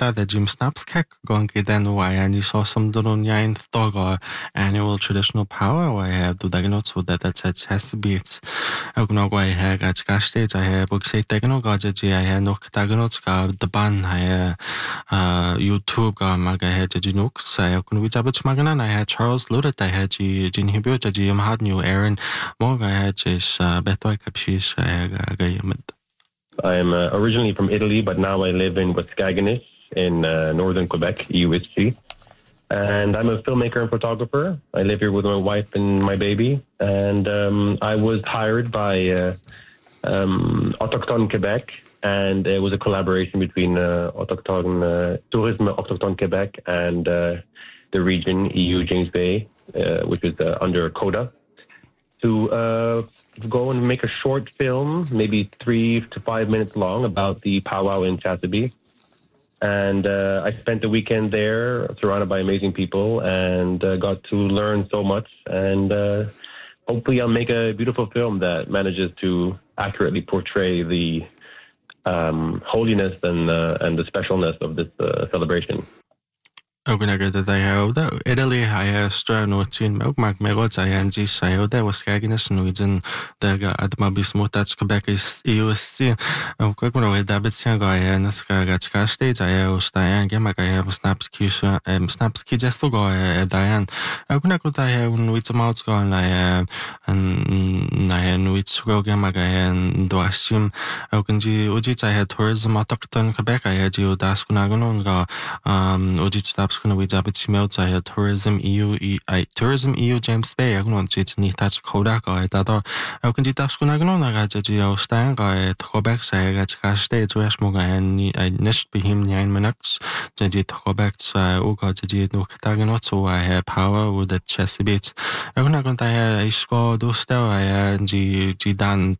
Nukta the Jim Snaps Kek Gonki then why and you saw some Dunyan Thoga annual traditional power why I had to diagnose with that's a chess beats. Ognogo I had at cash stage I had book say Teganogaji I had no Taganotska the ban I YouTube Maga had Jinooks I couldn't reach Abich Maganan I had Charles Ludet I had Jin Hibu Jim had new Aaron Morga I had Jish Betoy Capshish I am originally from Italy, but now I live in Waskaganish in northern Quebec, USC. And I'm a filmmaker and photographer. I live here with my wife and my baby. And I was hired by Autochtone Quebec, and it was a collaboration between Autochtone Tourisme Autochtone Quebec and the region EU James Bay, which is under CODA, to go and make a short film, maybe 3 to 5 minutes long, about the powwow in Chasabee. And I spent the weekend there, surrounded by amazing people, and got to learn so much. And hopefully I'll make a beautiful film that manages to accurately portray the holiness and the specialness of this celebration. Ogunagada they have Italy I strano chin Mac Merods I and G Sayo there was Skaginess and Norwegian there at Mabismo that's Quebec is EUSC Quakuno David Sianga and Skagatska stage I was Diane Gamak I have Snaps Gesto go Diane Ogunakut I have with mouths gone I and which go Gamak I and Doashim Ogunji Ujits I had tourism Autochtone Quebec I had you Daskunagon Ujits Kuna we dabit emails I had tourism EU James Bay agnon chit ni touch Kodak I that I can ditaps kuna gnon I got Stang I Quebec I got cash day to Ashmoga and I nest be him 9 minutes jadi Quebec uga jadi no kataganot so I have power with the chess bit I I score do still I G dan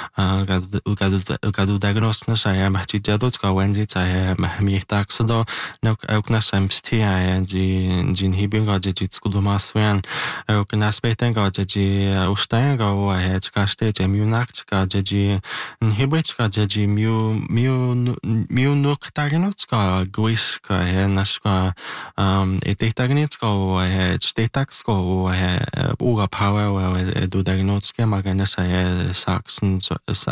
got diagnosis I am jadot go when it I am me taxodo no I'm still I Jin Hibin got it Skudumaswan, Okanaspetan got Jaji Ustango, I had Castate, and Munact got Jaji Hibits got Jaji Munuk Taganotska, Guiska, Naska, Etaganitsko, I had Stataxko, I had Uga Power, I do Diagnotska, Maganas, I had Saxons,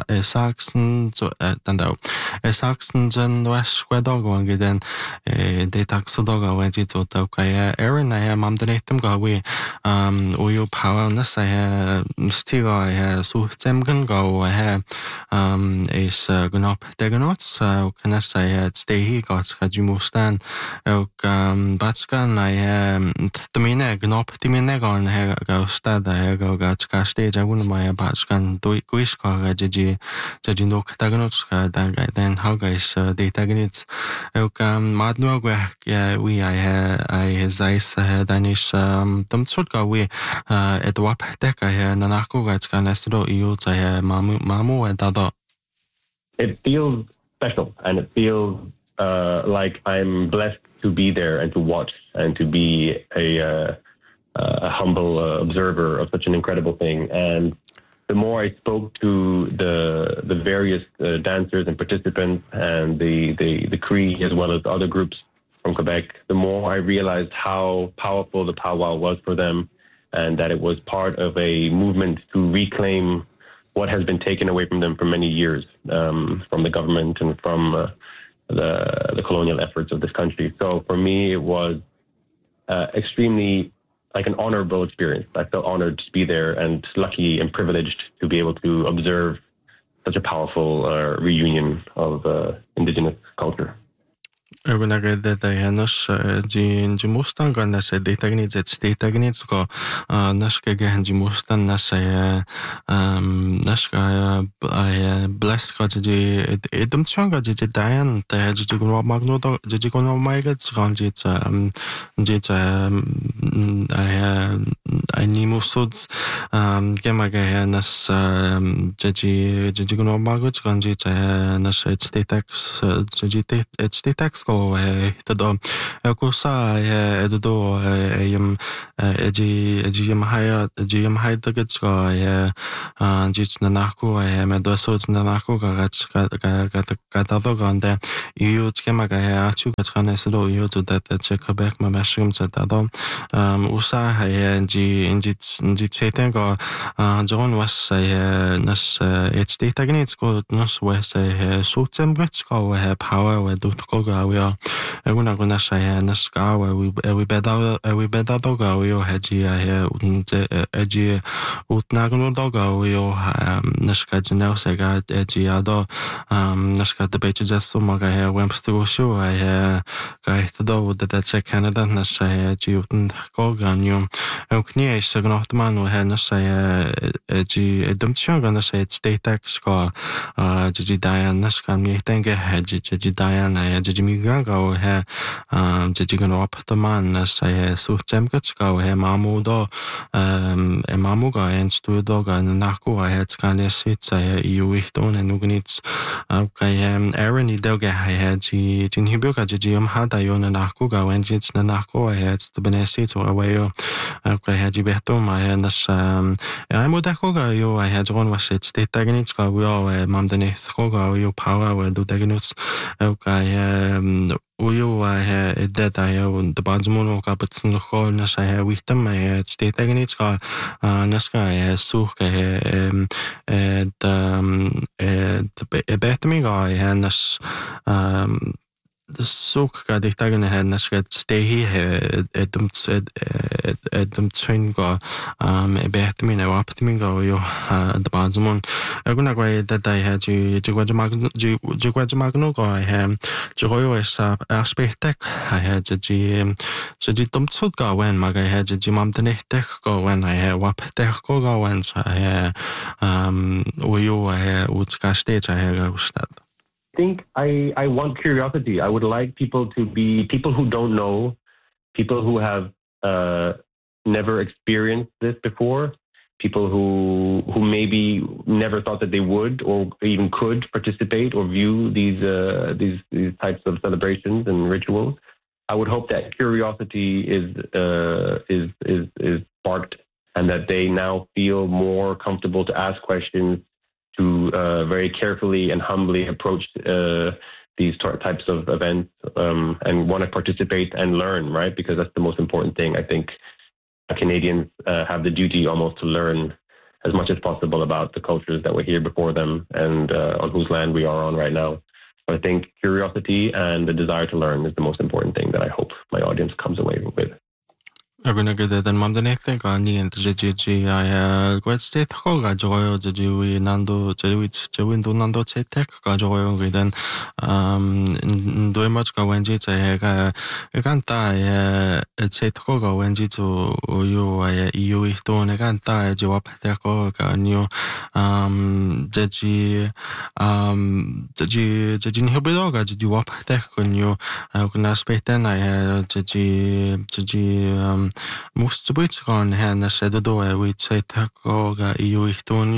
Saxons and West Squadog, and then Dataxodog. Went to okay, Aaron, I am donating go away. Oil power, unless I have still I have so Zemgan go, I have is Gunop Deganots, can I say stay here, got Skajumustan, Batskan, I have Tamine, Gnop Timinegon, go stad, I go got stage, I wouldn't my Batskan, do it Guishka, Jajino Cataganots, then how guys, data gets, Madno, we I Zeiss Danish Tumtsuka we at Waptek I Nanako at Canestro Eels I Mamu and Dada. It feels special and it feels like I'm blessed to be there and to watch and to be a humble observer of such an incredible thing. And the more I spoke to the various dancers and participants and the Cree as well as other groups from Quebec, the more I realized how powerful the powwow was for them and that it was part of a movement to reclaim what has been taken away from them for many years from the government and from the colonial efforts of this country. So for me, it was extremely like an honorable experience. I felt honored to be there and lucky and privileged to be able to observe such a powerful reunion of Indigenous culture. Ögunagade dayanos jimustan go nasa datagnits at datagnits go naska jimustan nasa naska bless go edum changa dayan ta jigo magno jigo no maiga ganjit I nimusuds gemaga nas jigo no mago ganjit nas datax it's datax go ko todo ko sa do yam hai da gets ko jits na nako me do so na nako ga do gande you skema ga chu ga chane so you to that check back ma mashroom sa do usa inji cheten go John was nas HD tagnits go nos was sutem gets go power we do go go we are una gonna say nas ga we better do go we haji eji utnagno do go we nas ga jnel se ga eji ado nas ga de beche just so ma ga wemp to show ga do that check Canada nas eji utn go ga new knie is gnacht man no nas eji dumtjong gan nas statex go eji Diane nas kan mi denke eji Diane eji mi ga go eji gan op the man nas so temgets go mamu do mamu ga en stu do ga nach go kan sit eu ich don en ugnits ga Aaron I do ga eji din hibu ga eji hada yo nach go ga en jits na nach go the benesit or away ga eji beto ma nas mo da go ga yo eji gon was it state tagnits go we all mam den go ga yo power we do tagnits ga Uyo that I the Badsmono Capitson Hall Nasa Wictam state tagnits ga Naska Such the Betami ga nas the soak ga dich tagen nas ga stay here train go Betami na Optimi go yo the Badsmon Aguna go that I had you magno go Joyo is aspectek I had the dumtsud go when mag I had the mam den go when I wap go when I uyo utska stage I had I think I want curiosity. I would like people to be people who don't know, people who have never experienced this before, people who maybe never thought that they would or even could participate or view these types of celebrations and rituals. I would hope that curiosity is sparked and that they now feel more comfortable to ask questions, to very carefully and humbly approach these types of events and want to participate and learn, right? Because that's the most important thing. I think Canadians have the duty almost to learn as much as possible about the cultures that were here before them and on whose land we are on right now. So I think curiosity and the desire to learn is the most important thing that I hope my audience comes away with. Aguna gada dan mam den ethe ga ni ent jeji I gwet state ho ga joyo jeji wi nando jewi do nando chetek ga joyo gidan do imach ga wenji che ga ganta chet ho ga wenji to yo eu ich to ne ganta je wap te ko ga new jeji ni hobedo ga jeji wap te ko new kuna speten jeji most Britskan henne skedde då vi säger ga EU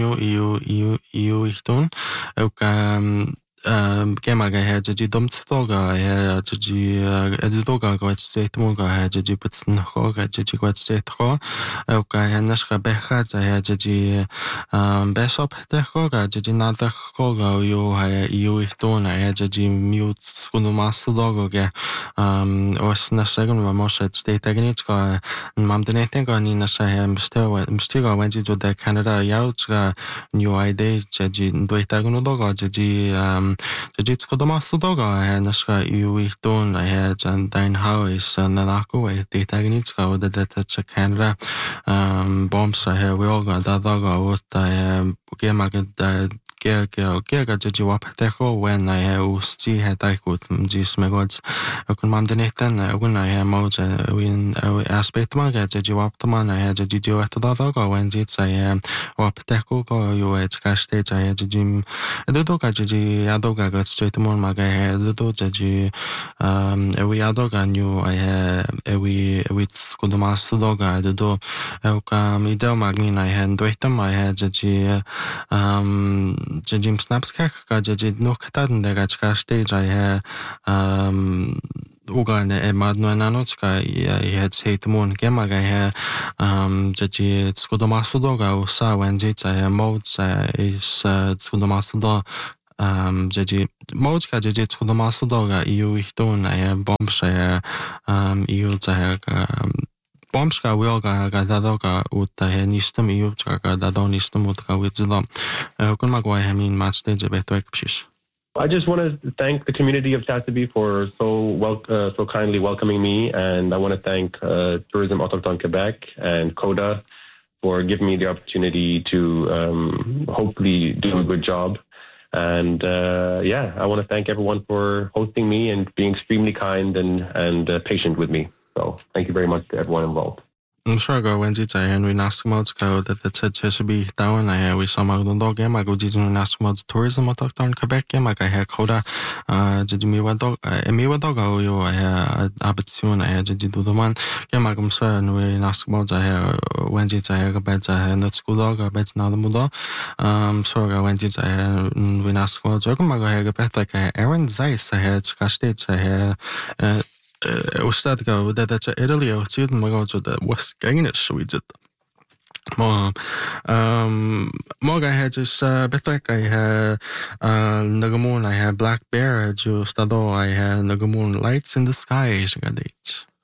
ihton och Gemaga heji domtstoga heji edudoga gwet setmoga heji putsen hoga heji gwet setro och henneska becha heji besop tehoga heji nada hoga yo EU ihtona heji mute skunu mastodoga ge os nasegun va moshet state agnitska mam denetenga ni nasa mstiga wenji jo de Canada yautska new idea heji doitagunodoga heji Jits kodomastodoga naska EU ihton jan dein house nanako ditagnitska that Canada bombs we all got daga what gemaga Gega jeji waptecho when I usti hetakut jis megods kun mam deneten when I moja win aspect maga jeji waptaman I jeji wetadaga when jits I waptecho go yo etkaste I jeji edoga jeji adoga got straight mon maga edo jeji we adoga new I we kodomas doga edo ideo magnin I hand doitam I jeji Jim Snapskak ga jeji noktaden der gachka stage I ugaine madno nanotska I heitmun gemaga he jaji skudomasudoga usa wenji tsa moza is skudomasudo jaji mozka jaji skudomasudoga iu ihtuna bombsha iu tsa bombska wilga dadoga utta he nistum iu tsa dadon nistum utka witzlo kun magwai hemin matchte jebetwek pshis. I just want to thank the community of Sassabee for so kindly welcoming me, and I want to thank Tourism Autochtone Quebec and CODA for giving me the opportunity to hopefully do a good job. And I want to thank everyone for hosting me and being extremely kind and patient with me. So thank you very much to everyone involved. I'm sure go when it's Henry Nasmods go that the Chesapeake down. I we saw my dog game. I go to Nasmods tourism Autochtone Quebec game. I had Coda, did me what dog, me what dog, you I had Abbott soon. I had to do the one game. I come sir and we Nasmods. I have when it's I have a bed. I had not school dog, a bed now the mudo. So go when it's I had we Nasmods. I come I had a bed like Aaron Zeiss. I had Scotch. I had Ustadga that Italy or student magajo that was Gainish we did. More I had just better I had Nagamoon, I had Black Bear, Justado, I had Nagamoon lights in the sky,